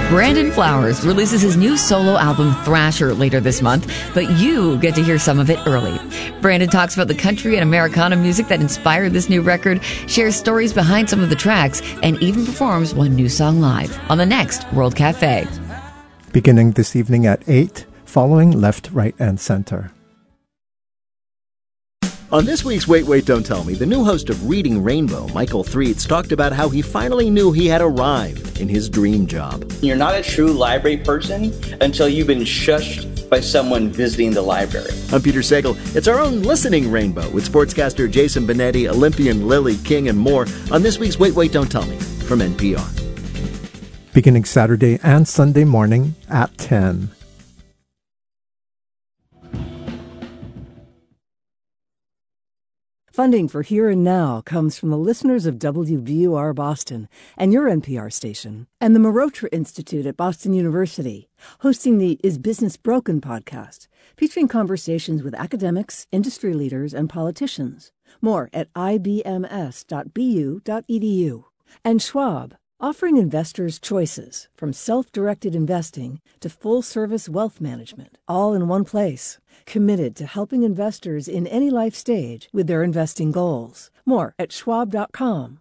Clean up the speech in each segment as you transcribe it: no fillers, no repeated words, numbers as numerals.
Brandon Flowers releases his new solo album Thrasher later this month, but you get to hear some of it early. Brandon talks about the country and Americana music that inspired this new record, shares stories behind some of the tracks, and even performs one new song live on the next World Cafe. Beginning this evening at 8, following Left, Right, and Center. On this week's Wait, Wait, Don't Tell Me, the new host of Reading Rainbow, Michael Threets, talked about how he finally knew he had arrived in his dream job. You're not a true library person until you've been shushed by someone visiting the library. I'm Peter Sagal. It's our own listening rainbow with sportscaster Jason Benetti, Olympian Lily King, and more on this week's Wait, Wait, Don't Tell Me from NPR. Beginning Saturday and Sunday morning at 10. Funding for Here and Now comes from the listeners of WBUR Boston and your NPR station, and the Marotra Institute at Boston University, hosting the Is Business Broken podcast, featuring conversations with academics, industry leaders, and politicians. More at ibms.bu.edu. And Schwab, offering investors choices from self-directed investing to full-service wealth management, all in one place. Committed to helping investors in any life stage with their investing goals. More at schwab.com.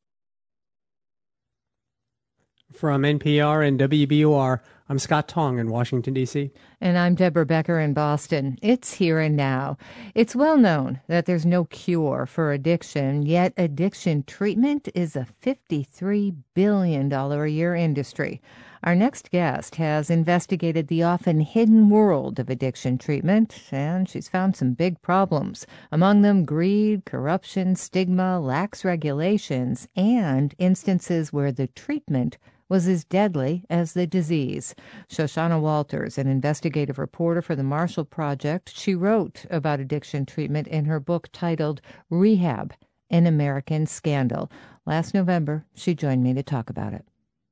From NPR and WBUR, I'm Scott Tong in Washington, D.C. And I'm Deborah Becker in Boston. It's Here and Now. It's well known that there's no cure for addiction, yet addiction treatment is a $53 billion a year industry. Our next guest has investigated the often hidden world of addiction treatment, and she's found some big problems. Among them, greed, corruption, stigma, lax regulations, and instances where the treatment was as deadly as the disease. Shoshana Walters, an investigative reporter for the Marshall Project, she wrote about addiction treatment in her book titled Rehab, An American Scandal. Last November, she joined me to talk about it.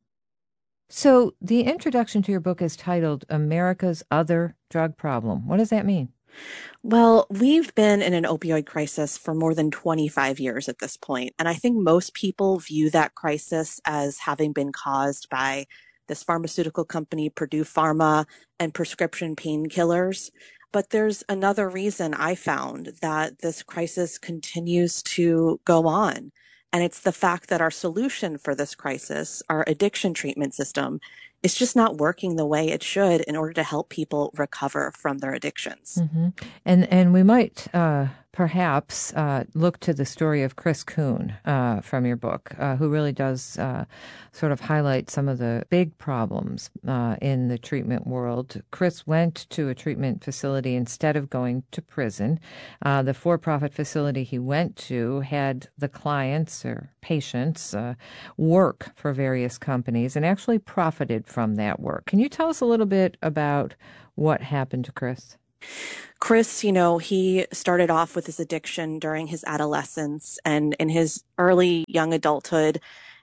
So the introduction to your book is titled America's Other Drug Problem. What does that mean? Well, we've been in an opioid crisis for more than 25 years at this point, and I think most people view that crisis as having been caused by this pharmaceutical company, Purdue Pharma, and prescription painkillers. But there's another reason I found that this crisis continues to go on. And it's the fact that our solution for this crisis, our addiction treatment system, is just not working the way it should in order to help people recover from their addictions. Mm-hmm. And we might perhaps look to the story of Chris Kuhn from your book, who really does sort of highlight some of the big problems in the treatment world. Chris went to a treatment facility instead of going to prison. The for-profit facility he went to had the clients or patients work for various companies and actually profited from that work. Can you tell us a little bit about what happened to Chris? Chris, he started off with his addiction during his adolescence, and in his early young adulthood,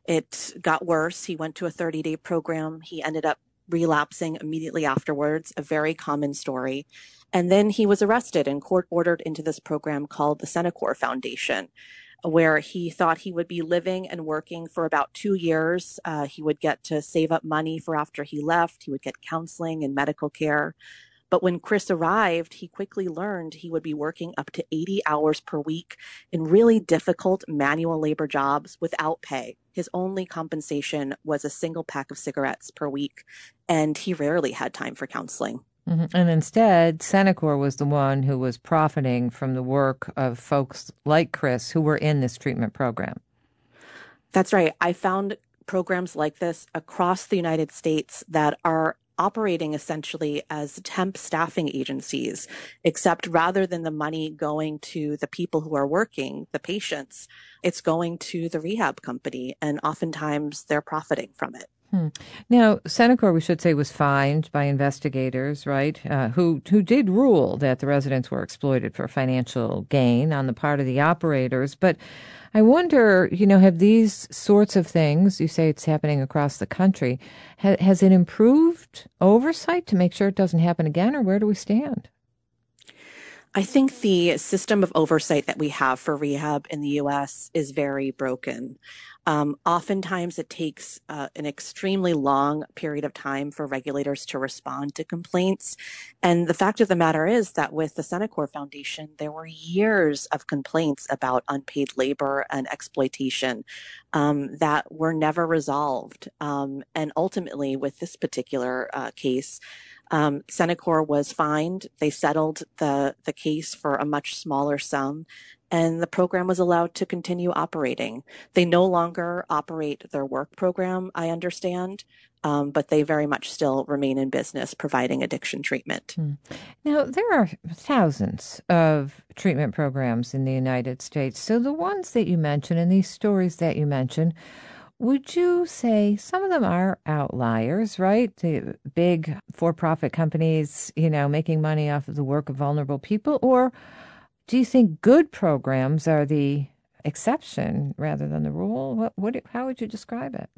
it got worse. He went to a 30-day program. He ended up relapsing immediately afterwards, a very common story. And then he was arrested and court-ordered into this program called the Senecor Foundation, where he thought he would be living and working for about 2 years. He would get to save up money for after he left. He would get counseling and medical care. But when Chris arrived, he quickly learned he would be working up to 80 hours per week in really difficult manual labor jobs without pay. His only compensation was a single pack of cigarettes per week, and he rarely had time for counseling. Mm-hmm. And instead, Senecor was the one who was profiting from the work of folks like Chris who were in this treatment program. That's right. I found programs like this across the United States that are operating essentially as temp staffing agencies, except rather than the money going to the people who are working, the patients, it's going to the rehab company, and oftentimes they're profiting from it. Now, Senecor, we should say, was fined by investigators, right, who did rule that the residents were exploited for financial gain on the part of the operators. But I wonder, have these sorts of things, you say it's happening across the country, has it improved oversight to make sure it doesn't happen again, or where do we stand? I think the system of oversight that we have for rehab in the U.S. is very broken. Oftentimes it takes an extremely long period of time for regulators to respond to complaints. And the fact of the matter is that with the Senecor Foundation, there were years of complaints about unpaid labor and exploitation that were never resolved. And ultimately, with this particular case, Senecor was fined. They settled the case for a much smaller sum, and the program was allowed to continue operating. They no longer operate their work program, I understand, but they very much still remain in business providing addiction treatment. Now, there are thousands of treatment programs in the United States. So the ones that you mentioned and these stories that you mentioned, would you say some of them are outliers, right? The big for-profit companies, making money off of the work of vulnerable people? Or do you think good programs are the exception rather than the rule? How would you describe it?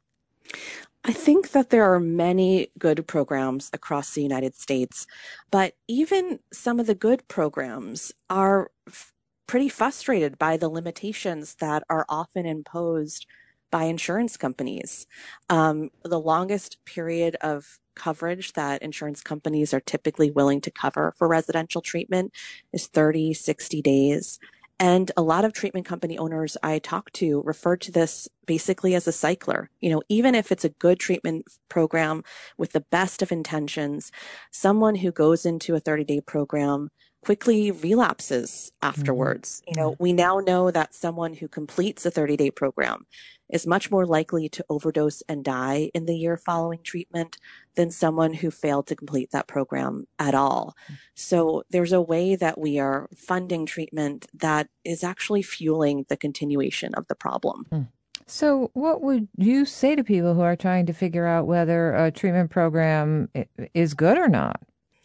I think that there are many good programs across the United States, but even some of the good programs are pretty frustrated by the limitations that are often imposed by insurance companies. The longest period of coverage that insurance companies are typically willing to cover for residential treatment is 30, 60 days. And a lot of treatment company owners I talk to refer to this basically as a cycler. Even if it's a good treatment program with the best of intentions, someone who goes into a 30-day program quickly relapses afterwards. We now know that someone who completes a 30-day program is much more likely to overdose and die in the year following treatment than someone who failed to complete that program at all. So there's a way that we are funding treatment that is actually fueling the continuation of the problem. So what would you say to people who are trying to figure out whether a treatment program is good or not?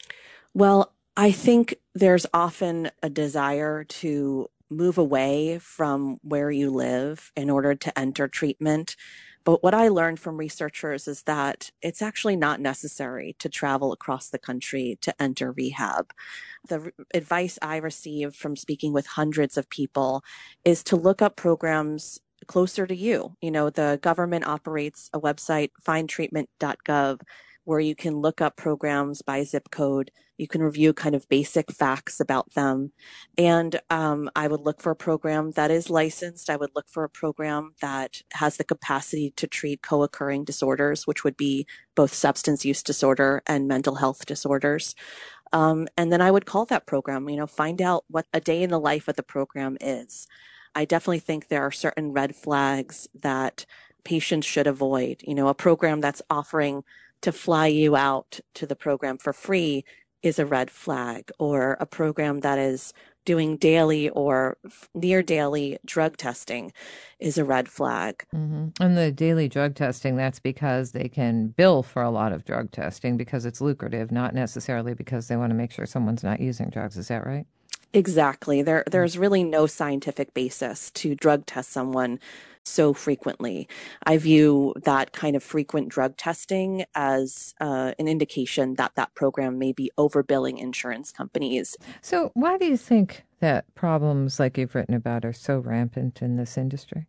Well, I think there's often a desire to move away from where you live in order to enter treatment. But what I learned from researchers is that it's actually not necessary to travel across the country to enter rehab. The advice I received from speaking with hundreds of people is to look up programs closer to you. The government operates a website, findtreatment.gov, where you can look up programs by zip code. You can review kind of basic facts about them. And I would look for a program that is licensed. I would look for a program that has the capacity to treat co-occurring disorders, which would be both substance use disorder and mental health disorders. And then I would call that program, find out what a day in the life of the program is. I definitely think there are certain red flags that patients should avoid. A program that's offering to fly you out to the program for free is a red flag, or a program that is doing daily or near daily drug testing is a red flag. And the daily drug testing, that's because they can bill for a lot of drug testing because it's lucrative, not necessarily because they want to make sure someone's not using drugs. Is that right? Exactly. There's really no scientific basis to drug test someone so frequently. I view that kind of frequent drug testing as an indication that that program may be overbilling insurance companies. So why do you think that problems like you've written about are so rampant in this industry?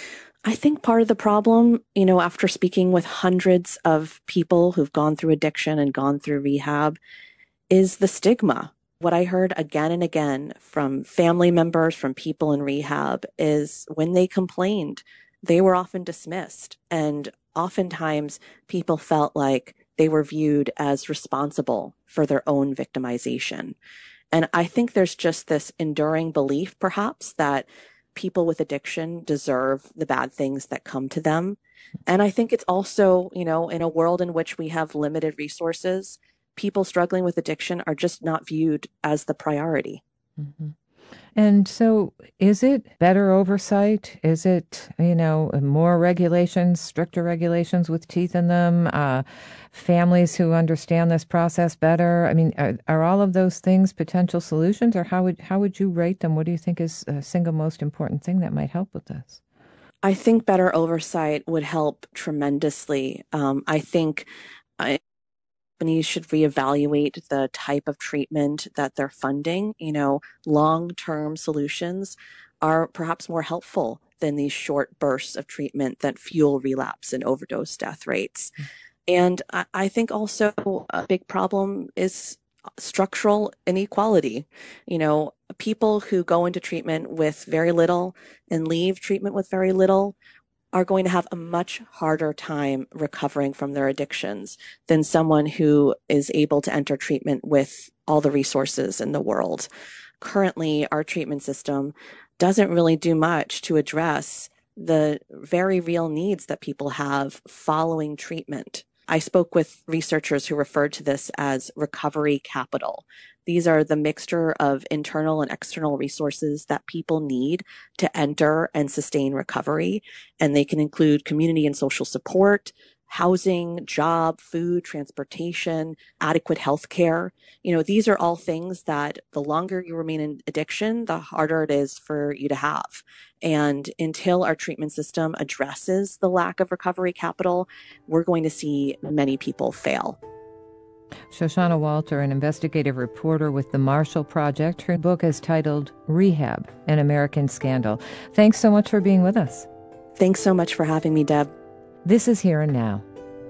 I think part of the problem, after speaking with hundreds of people who've gone through addiction and gone through rehab, is the stigma. What I heard again and again from family members, from people in rehab, is when they complained, they were often dismissed. And oftentimes people felt like they were viewed as responsible for their own victimization. And I think there's just this enduring belief, perhaps, that people with addiction deserve the bad things that come to them. And I think it's also, in a world in which we have limited resources, people struggling with addiction are just not viewed as the priority. And so is it better oversight? Is it, more regulations, stricter regulations with teeth in them, families who understand this process better? I mean, are all of those things potential solutions, or how would you rate them? What do you think is the single most important thing that might help with this? I think better oversight would help tremendously. I think companies should reevaluate the type of treatment that they're funding. Long-term solutions are perhaps more helpful than these short bursts of treatment that fuel relapse and overdose death rates. And I think also a big problem is structural inequality. People who go into treatment with very little and leave treatment with very little are going to have a much harder time recovering from their addictions than someone who is able to enter treatment with all the resources in the world. Currently, our treatment system doesn't really do much to address the very real needs that people have following treatment. I spoke with researchers who referred to this as recovery capital. These are the mixture of internal and external resources that people need to enter and sustain recovery. And they can include community and social support, housing, job, food, transportation, adequate health care. These are all things that the longer you remain in addiction, the harder it is for you to have. And until our treatment system addresses the lack of recovery capital, we're going to see many people fail. Shoshana Walter, an investigative reporter with the Marshall Project. Her book is titled Rehab, An American Scandal. Thanks so much for being with us. Thanks so much for having me, Deb. This is Here and Now.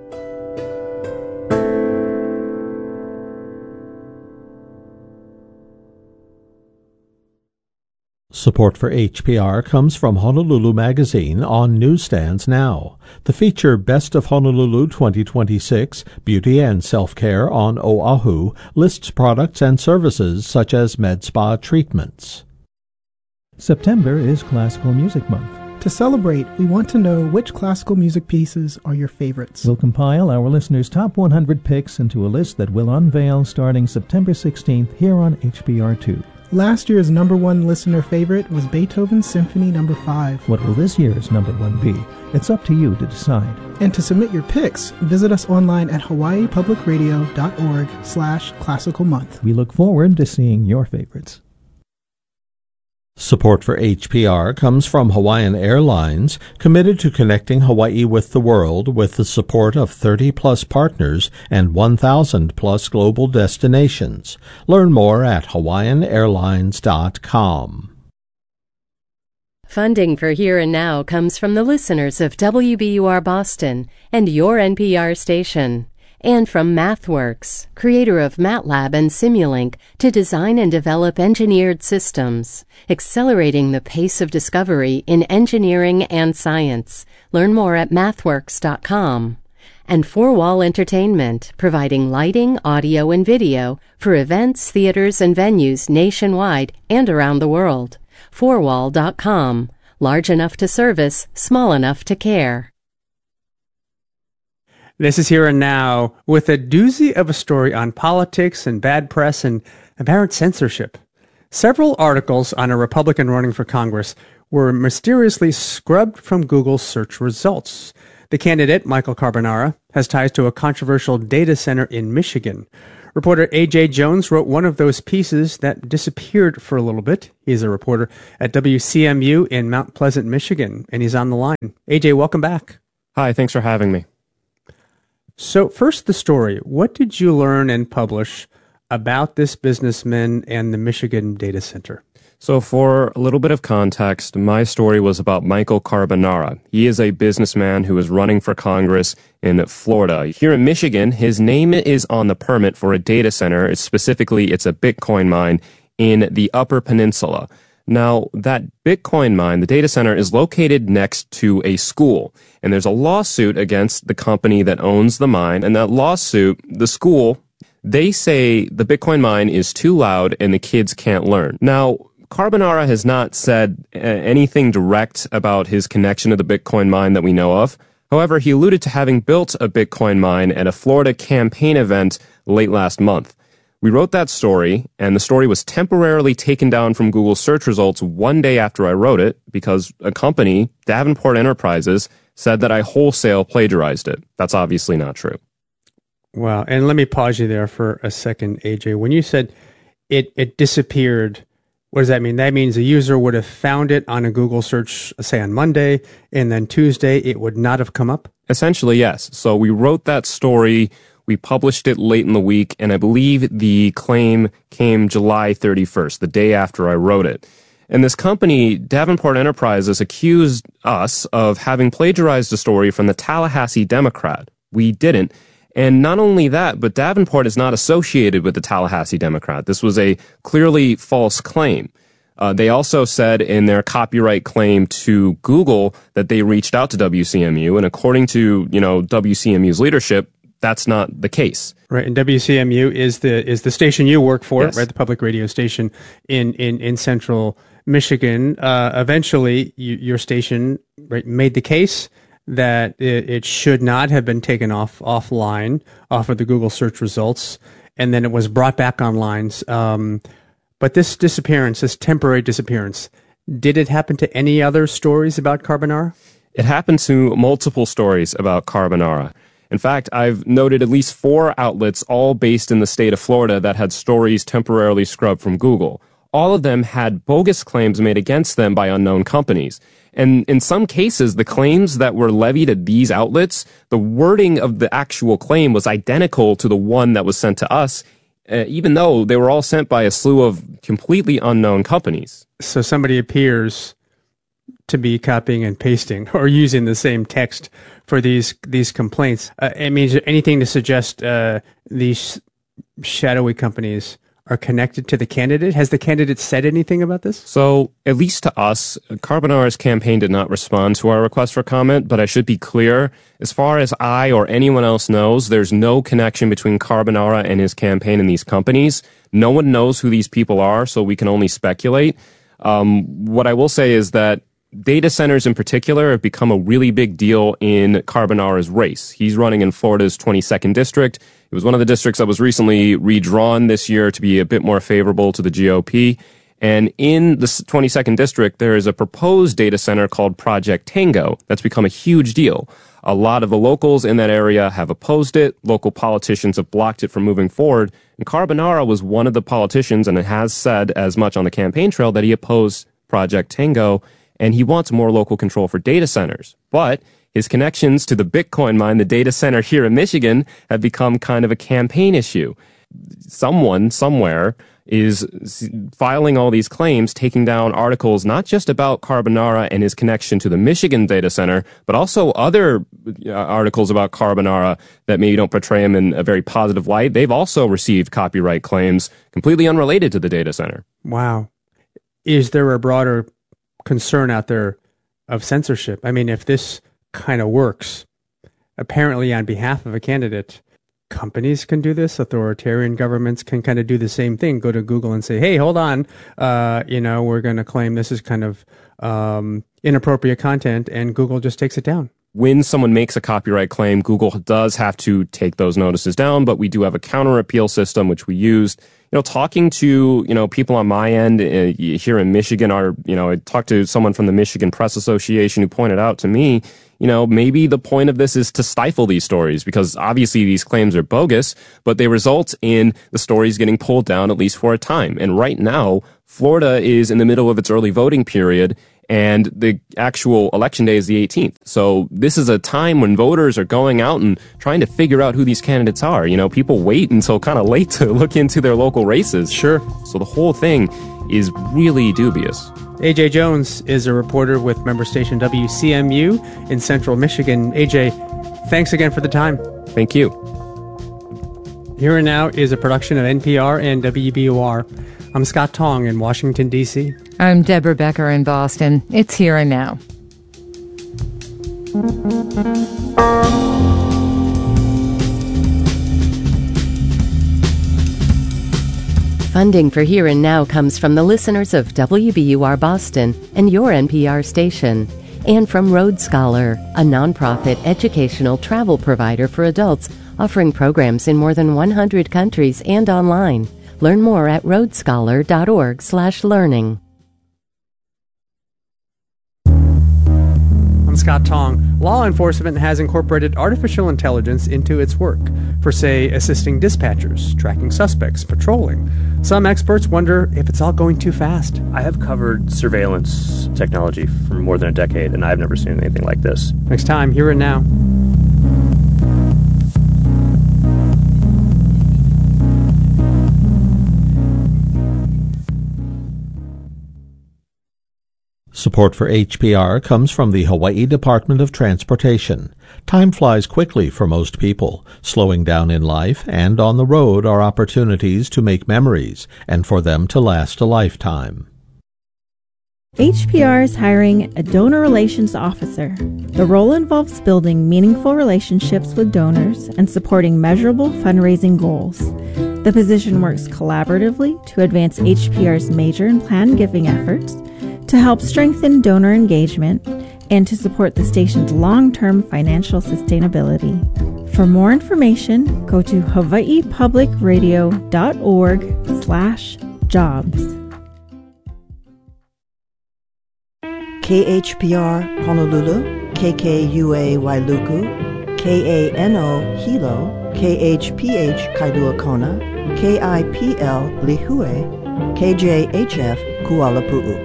Support for HPR comes from Honolulu Magazine on newsstands now. The feature Best of Honolulu 2026, Beauty and Self-Care on Oahu, lists products and services such med spa treatments. September is Classical Music Month. To celebrate, we want to know which classical music pieces are your favorites. We'll compile our listeners' top 100 picks into a list that we'll unveil starting September 16th here on HBR2. Last year's number one listener favorite was Beethoven's Symphony No. 5. What will this year's number one be? It's up to you to decide. And to submit your picks, visit us online at hawaiipublicradio.org/classicalmonth. We look forward to seeing your favorites. Support for HPR comes from Hawaiian Airlines, committed to connecting Hawaii with the world with the support of 30-plus partners and 1,000-plus global destinations. Learn more at hawaiianairlines.com. Funding for Here and Now comes from the listeners of WBUR Boston and your NPR station. And from MathWorks, creator of MATLAB and Simulink, to design and develop engineered systems, accelerating the pace of discovery in engineering and science. Learn more at mathworks.com. And Four Wall Entertainment, providing lighting, audio, and video for events, theaters, and venues nationwide and around the world. Fourwall.com. Large enough to service, small enough to care. This is Here and Now with a doozy of a story on politics and bad press and apparent censorship. Several articles on a Republican running for Congress were mysteriously scrubbed from Google's search results. The candidate, Michael Carbonara, has ties to a controversial data center in Michigan. Reporter A.J. Jones wrote one of those pieces that disappeared for a little bit. He's a reporter at WCMU in Mount Pleasant, Michigan, and he's on the line. A.J., welcome back. Hi, thanks for having me. So first, the story. What did you learn and publish about this businessman and the Michigan data center? So for a little bit of context, my story was about Michael Carbonara. He is a businessman who is running for Congress in Florida. Here in Michigan, his name is on the permit for a data center. It's a Bitcoin mine in the Upper Peninsula. Now, that Bitcoin mine, the data center, is located next to a school. And there's a lawsuit against the company that owns the mine. And that lawsuit, the school, they say the Bitcoin mine is too loud and the kids can't learn. Now, Carbonara has not said anything direct about his connection to the Bitcoin mine that we know of. However, he alluded to having built a Bitcoin mine at a Florida campaign event late last month. We wrote that story, and the story was temporarily taken down from Google search results one day after I wrote it because a company, Davenport Enterprises, said that I wholesale plagiarized it. That's obviously not true. Wow. And let me pause you there for a second, AJ. When you said it disappeared, what does that mean? That means a user would have found it on a Google search, say on Monday, and then Tuesday it would not have come up? Essentially, yes. So we wrote that story. We published it late in the week, and I believe the claim came July 31st, the day after I wrote it. And this company, Davenport Enterprises, accused us of having plagiarized a story from the Tallahassee Democrat. We didn't. And not only that, but Davenport is not associated with the Tallahassee Democrat. This was a clearly false claim. They also said in their copyright claim to Google that they reached out to WCMU, and according to, WCMU's leadership, that's not the case. Right, and WCMU is the station you work for, yes. Right? The public radio station in central Michigan. Eventually, your station made the case that it should not have been taken offline off of the Google search results, and then it was brought back online. But this disappearance, this temporary disappearance, did it happen to any other stories about Carbonara? It happened to multiple stories about Carbonara. In fact, I've noted at least 4 outlets, all based in the state of Florida, that had stories temporarily scrubbed from Google. All of them had bogus claims made against them by unknown companies. And in some cases, the claims that were levied at these outlets, the wording of the actual claim was identical to the one that was sent to us, even though they were all sent by a slew of completely unknown companies. So somebody appears to be copying and pasting or using the same text for these complaints. Is there anything to suggest these shadowy companies are connected to the candidate? Has the candidate said anything about this? So, at least to us, Carbonara's campaign did not respond to our request for comment, but I should be clear, as far as I or anyone else knows, there's no connection between Carbonara and his campaign and these companies. No one knows who these people are, so we can only speculate. What I will say is that data centers in particular have become a really big deal in Carbonara's race. He's running in Florida's 22nd district. It was one of the districts that was recently redrawn this year to be a bit more favorable to the GOP. And in the 22nd district, there is a proposed data center called Project Tango that's become a huge deal. A lot of the locals in that area have opposed it. Local politicians have blocked it from moving forward. And Carbonara was one of the politicians, and it has said as much on the campaign trail that he opposed Project Tango, and he wants more local control for data centers. But his connections to the Bitcoin mine, the data center here in Michigan, have become kind of a campaign issue. Someone, somewhere, is filing all these claims, taking down articles not just about Carbonara and his connection to the Michigan data center, but also other articles about Carbonara that maybe don't portray him in a very positive light. They've also received copyright claims completely unrelated to the data center. Wow. Is there a broader concern out there of censorship? I mean, if this kind of works, apparently on behalf of a candidate, companies can do this, authoritarian governments can kind of do the same thing, go to Google and say, hey, hold on, we're going to claim this is kind of inappropriate content, and Google just takes it down. When someone makes a copyright claim, Google does have to take those notices down, but we do have a counter appeal system, which we used. Talking to, people on my end here in Michigan, I talked to someone from the Michigan Press Association who pointed out to me, maybe the point of this is to stifle these stories, because obviously these claims are bogus, but they result in the stories getting pulled down at least for a time. And right now, Florida is in the middle of its early voting period, and the actual election day is the 18th. So this is a time when voters are going out and trying to figure out who these candidates are. People wait until kind of late to look into their local races. Sure. So the whole thing is really dubious. AJ Jones is a reporter with member station WCMU in central Michigan. AJ, thanks again for the time. Thank you. Here and Now is a production of NPR and WBUR. I'm Scott Tong in Washington, D.C. I'm Deborah Becker in Boston. It's Here and Now. Funding for Here and Now comes from the listeners of WBUR Boston and your NPR station, and from Road Scholar, a nonprofit educational travel provider for adults offering programs in more than 100 countries and online. Learn more at roadscholar.org/learning. I'm Scott Tong. Law enforcement has incorporated artificial intelligence into its work for, say, assisting dispatchers, tracking suspects, patrolling. Some experts wonder if it's all going too fast. I have covered surveillance technology for more than a decade, and I've never seen anything like this. Next time, Here and Now. Support for HPR comes from the Hawaii Department of Transportation. Time flies quickly for most people. Slowing down in life and on the road are opportunities to make memories and for them to last a lifetime. HPR is hiring a donor relations officer. The role involves building meaningful relationships with donors and supporting measurable fundraising goals. The position works collaboratively to advance HPR's major and planned giving efforts, to help strengthen donor engagement, and to support the station's long-term financial sustainability. For more information, go to hawaiipublicradio.org/jobs. KHPR Honolulu, KKUA Wailuku, KANO Hilo, KHPH Kailua Kona, KIPL Lihue, KJHF Kuala Pu'u.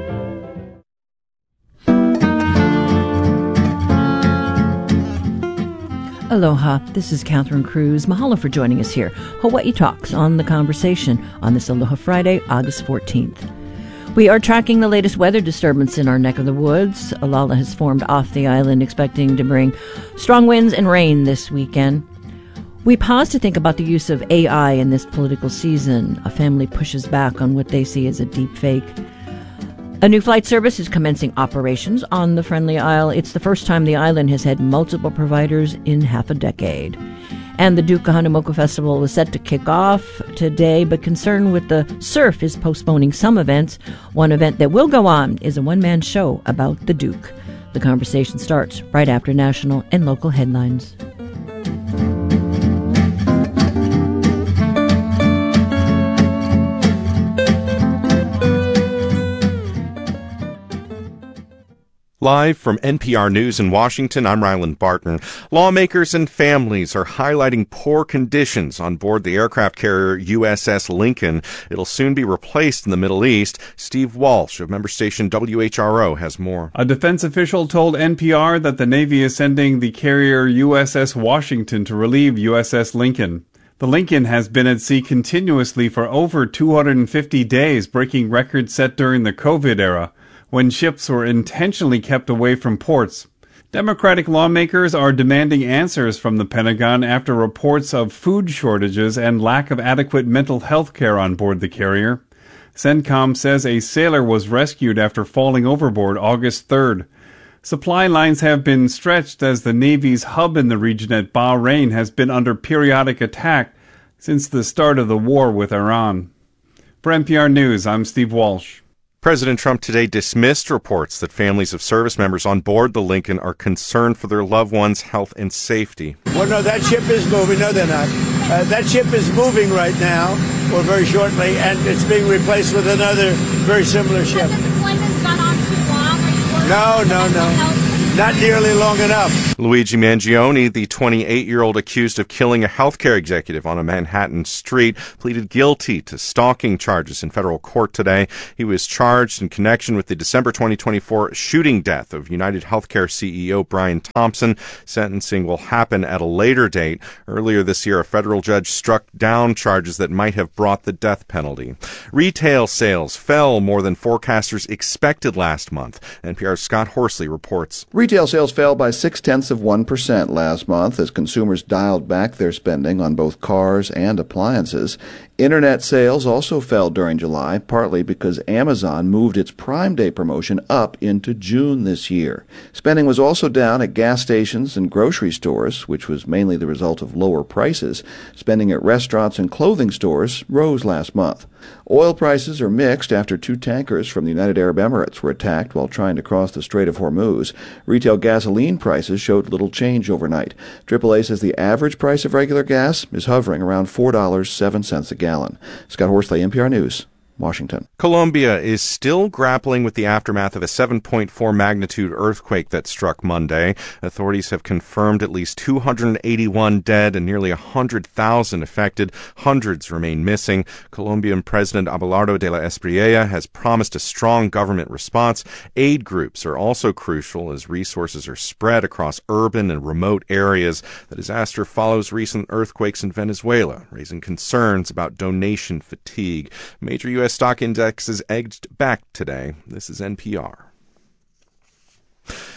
Aloha, this is Catherine Cruz. Mahalo for joining us here. Hawaii Talks on The Conversation on this Aloha Friday, August 14th. We are tracking the latest weather disturbance in our neck of the woods. Alala has formed off the island, expecting to bring strong winds and rain this weekend. We pause to think about the use of AI in this political season. A family pushes back on what they see as a deep fake. A new flight service is commencing operations on the Friendly Isle. It's the first time the island has had multiple providers in half a decade. And the Duke Kahanamoku Festival was set to kick off today, but concern with the surf is postponing some events. One event that will go on is a one-man show about the Duke. The conversation starts right after national and local headlines. Live from NPR News in Washington, I'm Ryland Barton. Lawmakers and families are highlighting poor conditions on board the aircraft carrier USS Lincoln. It'll soon be replaced in the Middle East. Steve Walsh of member station WHRO has more. A defense official told NPR that the Navy is sending the carrier USS Washington to relieve USS Lincoln. The Lincoln has been at sea continuously for over 250 days, breaking records set during the COVID era, when ships were intentionally kept away from ports. Democratic lawmakers are demanding answers from the Pentagon after reports of food shortages and lack of adequate mental health care on board the carrier. CENTCOM says a sailor was rescued after falling overboard August 3rd. Supply lines have been stretched as the Navy's hub in the region at Bahrain has been under periodic attack since the start of the war with Iran. For NPR News, I'm Steve Walsh. President Trump today dismissed reports that families of service members on board the Lincoln are concerned for their loved ones' health and safety. Well, no, that ship is moving. No, they're not. That ship is moving right now, or very shortly, and it's being replaced with another very similar ship. Has the deployment's gone on too long? No. Not nearly long enough. Luigi Mangione, the 28-year-old accused of killing a healthcare executive on a Manhattan street, pleaded guilty to stalking charges in federal court today. He was charged in connection with the December 2024 shooting death of United Healthcare CEO Brian Thompson. Sentencing will happen at a later date. Earlier this year, a federal judge struck down charges that might have brought the death penalty. Retail sales fell more than forecasters expected last month. NPR's Scott Horsley reports. Retail sales fell by 0.6% last month as consumers dialed back their spending on both cars and appliances. Internet sales also fell during July, partly because Amazon moved its Prime Day promotion up into June this year. Spending was also down at gas stations and grocery stores, which was mainly the result of lower prices. Spending at restaurants and clothing stores rose last month. Oil prices are mixed after 2 tankers from the United Arab Emirates were attacked while trying to cross the Strait of Hormuz. Retail gasoline prices showed little change overnight. AAA says the average price of regular gas is hovering around $4.07 a gallon. Scott Horsley, NPR News, Washington. Colombia is still grappling with the aftermath of a 7.4 magnitude earthquake that struck Monday. Authorities have confirmed at least 281 dead and nearly 100,000 affected. Hundreds remain missing. Colombian President Abelardo de la Espriella has promised a strong government response. Aid groups are also crucial as resources are spread across urban and remote areas. The disaster follows recent earthquakes in Venezuela, raising concerns about donation fatigue. Major U.S. stock indexes edged back today. This is NPR.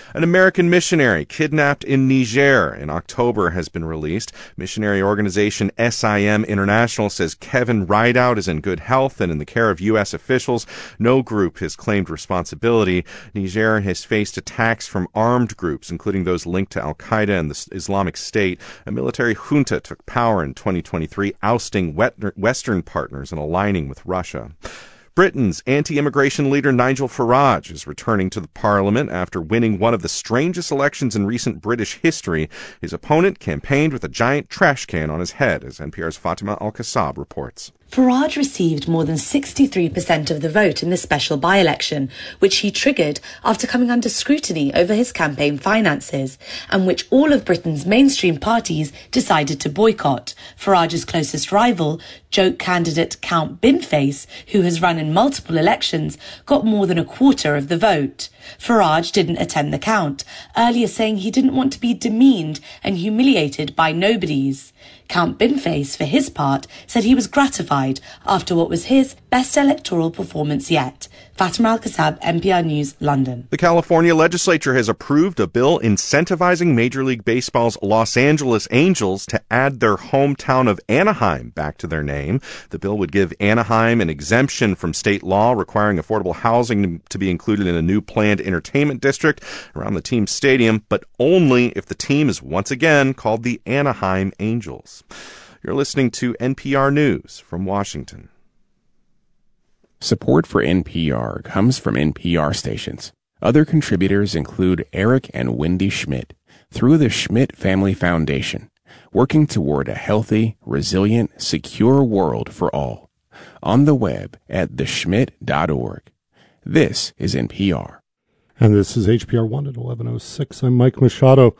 An American missionary kidnapped in Niger in October has been released. Missionary organization SIM International says Kevin Rideout is in good health and in the care of U.S. officials. No group has claimed responsibility. Niger has faced attacks from armed groups, including those linked to Al-Qaeda and the Islamic State. A military junta took power in 2023, ousting Western partners and aligning with Russia. Britain's anti-immigration leader Nigel Farage is returning to the parliament after winning one of the strangest elections in recent British history. His opponent campaigned with a giant trash can on his head, as NPR's Fatima Al-Kassab reports. Farage received more than 63% of the vote in the special by-election, which he triggered after coming under scrutiny over his campaign finances, and which all of Britain's mainstream parties decided to boycott. Farage's closest rival, joke candidate Count Binface, who has run in multiple elections, got more than a quarter of the vote. Farage didn't attend the count, earlier saying he didn't want to be demeaned and humiliated by nobodies. Count Binface, for his part, said he was gratified after what was his best electoral performance yet. Fatima Al-Kassab, NPR News, London. The California legislature has approved a bill incentivizing Major League Baseball's Los Angeles Angels to add their hometown of Anaheim back to their name. The bill would give Anaheim an exemption from state law requiring affordable housing to be included in a new planned entertainment district around the team's stadium, but only if the team is once again called the Anaheim Angels. You're listening to NPR News from Washington. Support for NPR comes from NPR stations. Other contributors include Eric and Wendy Schmidt through the Schmidt Family Foundation, working toward a healthy, resilient, secure world for all. On the web at theschmidt.org. This is NPR. And this is HPR 1 at 11:06. I'm Mike Machado.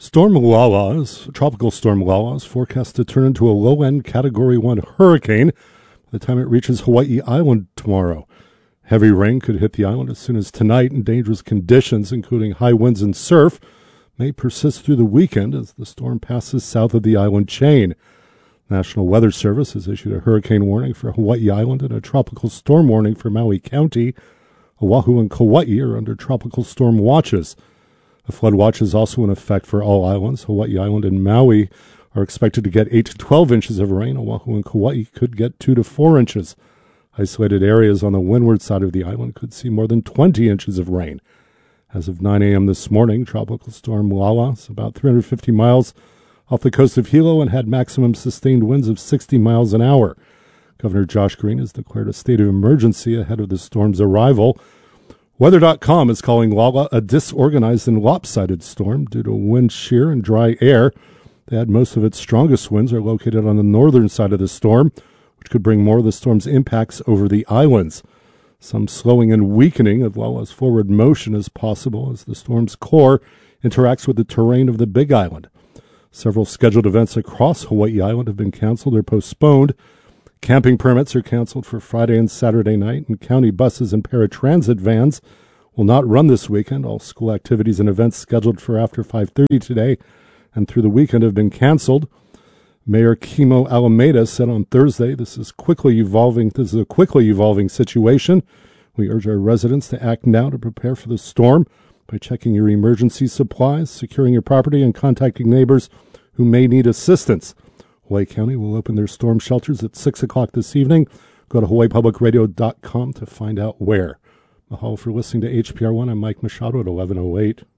Tropical Storm Lala is forecast to turn into a low-end Category 1 hurricane by the time it reaches Hawaii Island tomorrow. Heavy rain could hit the island as soon as tonight, and dangerous conditions, including high winds and surf, may persist through the weekend as the storm passes south of the island chain. National Weather Service has issued a hurricane warning for Hawaii Island and a tropical storm warning for Maui County. Oahu and Kauai are under tropical storm watches. A flood watch is also in effect for all islands. Hawaii Island and Maui are expected to get 8 to 12 inches of rain. Oahu and Kauai could get 2 to 4 inches. Isolated areas on the windward side of the island could see more than 20 inches of rain. As of 9 a.m. this morning, Tropical Storm Lala is about 350 miles off the coast of Hilo and had maximum sustained winds of 60 miles an hour. Governor Josh Green has declared a state of emergency ahead of the storm's arrival. Weather.com is calling Lala a disorganized and lopsided storm due to wind shear and dry air. They add most of its strongest winds are located on the northern side of the storm, which could bring more of the storm's impacts over the islands. Some slowing and weakening of Lala's forward motion is possible as the storm's core interacts with the terrain of the Big Island. Several scheduled events across Hawaii Island have been canceled or postponed. Camping permits are canceled for Friday and Saturday night, and county buses and paratransit vans will not run this weekend. All school activities and events scheduled for after 5:30 today and through the weekend have been canceled. Mayor Kimo Alameda said on Thursday, this is a quickly evolving situation. We urge our residents to act now to prepare for the storm by checking your emergency supplies, securing your property, and contacting neighbors who may need assistance. Hawaii County will open their storm shelters at 6 o'clock this evening. Go to hawaiipublicradio.com to find out where. Mahalo for listening to HPR1. I'm Mike Machado at 11:08.